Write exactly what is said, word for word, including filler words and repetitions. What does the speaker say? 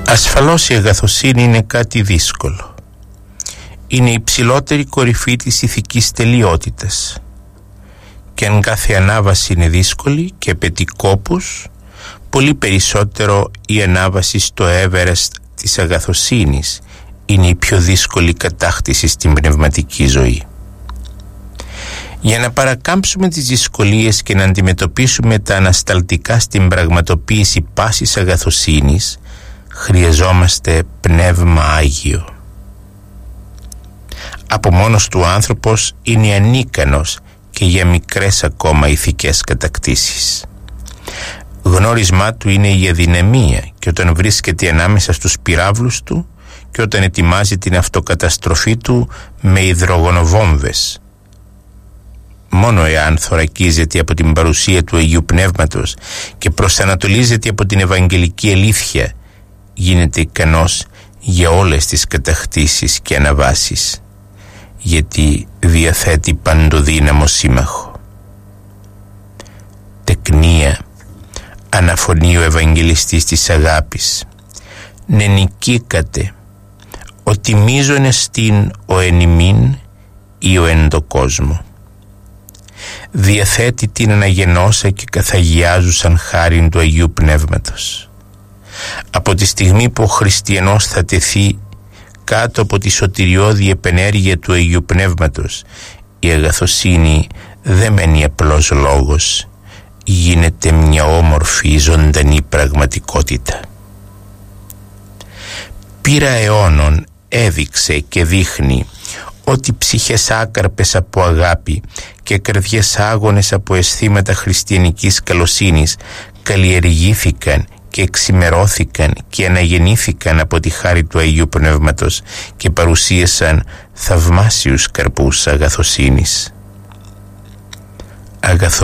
Ασφαλώς η αγαθοσύνη είναι κάτι δύσκολο. Είναι η ψηλότερη κορυφή της ηθικής τελειότητας. Και αν κάθε ανάβαση είναι δύσκολη και απαιτεί κόπους, πολύ περισσότερο η ανάβαση στο Everest της αγαθοσύνης είναι η πιο δύσκολη κατάκτηση στην πνευματική ζωή. Για να παρακάμψουμε τις δυσκολίες και να αντιμετωπίσουμε τα ανασταλτικά στην πραγματοποίηση πάσης αγαθοσύνης, χρειαζόμαστε πνεύμα Άγιο. Από μόνος του ο άνθρωπος είναι ανίκανος και για μικρές ακόμα ηθικές κατακτήσεις. Γνώρισμά του είναι η αδυναμία και όταν βρίσκεται ανάμεσα στους πυράβλους του και όταν ετοιμάζει την αυτοκαταστροφή του με υδρογονοβόμβες. Μόνο εάν θωρακίζεται από την παρουσία του Αγίου Πνεύματος και προσανατολίζεται από την Ευαγγελική αλήθεια, γίνεται ικανός για όλες τις κατακτήσεις και αναβάσεις, γιατί διαθέτει παντοδύναμο σύμμαχο. Τεκνία, αναφωνεί ο Ευαγγελιστής της αγάπης, «Ναι νικήκατε, ότι μείζον εστίν ο εν ημίν ή ο εν το κόσμο». Διαθέτει την αναγεννόσα και καθαγιάζουσαν χάριν του Αγίου Πνεύματος. Από τη στιγμή που ο χριστιανός θα τεθεί κάτω από τη σωτηριώδη επενέργεια του Αγίου Πνεύματος, η αγαθοσύνη δεν μένει απλός λόγος, γίνεται μια όμορφη ζωντανή πραγματικότητα. Πείρα αιώνων έδειξε και δείχνει ότι ψυχές άκαρπες από αγάπη και καρδιές άγονες από αισθήματα χριστιανικής καλοσύνης καλλιεργήθηκαν και εξημερώθηκαν και αναγεννήθηκαν από τη χάρη του Αγίου Πνεύματος και παρουσίασαν θαυμάσιους καρπούς αγαθοσύνης. Αγαθο